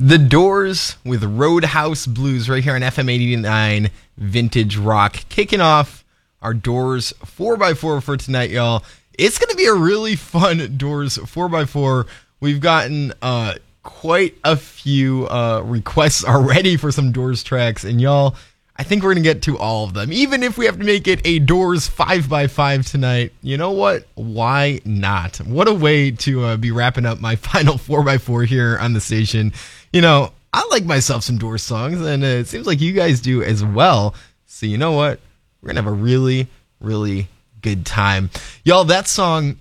The Doors with Roadhouse Blues right here on FM 89 Vintage Rock. Kicking off our Doors 4x4 for tonight, y'all. It's going to be a really fun Doors 4x4. We've gotten quite a few requests already for some Doors tracks, and y'all, I think we're going to get to all of them. Even if we have to make it a Doors 5x5 tonight, you know what? Why not? What a way to be wrapping up my final 4x4 here on the station. You know, I like myself some Doors songs, and it seems like you guys do as well. So you know what? We're going to have a really, really good time. Y'all, that song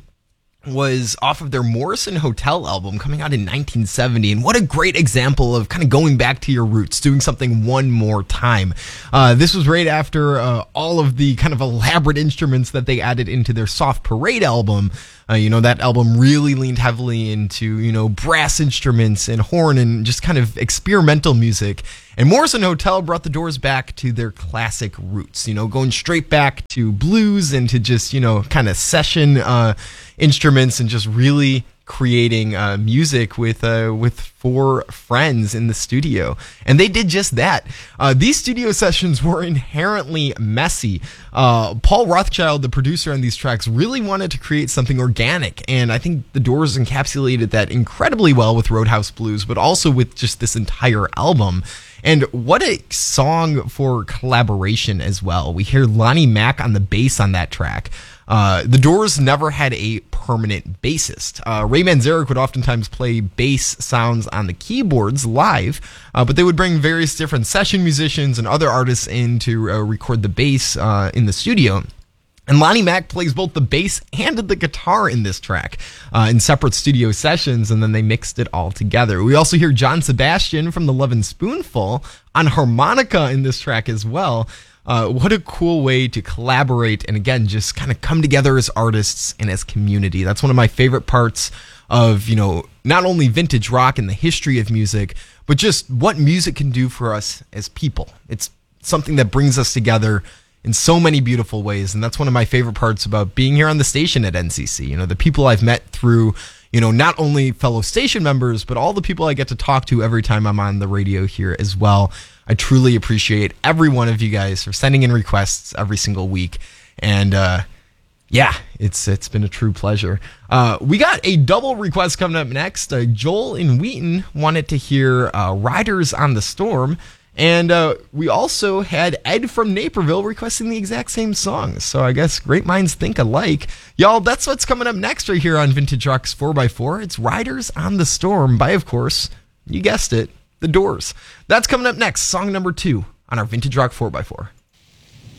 was off of their Morrison Hotel album coming out in 1970, and what a great example of kind of going back to your roots, doing something one more time. This was right after all of the kind of elaborate instruments that they added into their Soft Parade album. That album really leaned heavily into, brass instruments and horn and just kind of experimental music. And Morrison Hotel brought the Doors back to their classic roots, going straight back to blues and to just, kind of session instruments and just really creating music with four friends in the studio. And they did just that. These studio sessions were inherently messy. Paul Rothchild, the producer on these tracks, really wanted to create something organic, and I think the Doors encapsulated that incredibly well with Roadhouse Blues, but also with just this entire album. And what a song for collaboration as well. We hear Lonnie Mack on the bass on that track. The Doors never had a permanent bassist. Ray Manzarek would oftentimes play bass sounds on the keyboards live, but they would bring various different session musicians and other artists in to record the bass in the studio. And Lonnie Mack plays both the bass and the guitar in this track in separate studio sessions, and then they mixed it all together. We also hear John Sebastian from the Lovin' Spoonful on harmonica in this track as well. What a cool way to collaborate and, again, just kind of come together as artists and as community. That's one of my favorite parts of, not only vintage rock and the history of music, but just what music can do for us as people. It's something that brings us together in so many beautiful ways, and that's one of my favorite parts about being here on the station at NCC. The people I've met through, not only fellow station members, but all the people I get to talk to every time I'm on the radio here as well. I truly appreciate every one of you guys for sending in requests every single week, and it's been a true pleasure. We got a double request coming up next. Joel in Wheaton wanted to hear Riders on the Storm, and we also had Ed from Naperville requesting the exact same song. So I guess great minds think alike. Y'all, that's what's coming up next right here on Vintage Rock's 4x4. It's Riders on the Storm by, of course, you guessed it, The Doors. That's coming up next, song number 2 on our Vintage Rock 4x4.